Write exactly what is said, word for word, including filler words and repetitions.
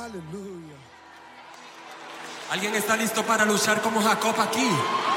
Aleluya. ¿Alguien está listo para luchar como Jacob aquí?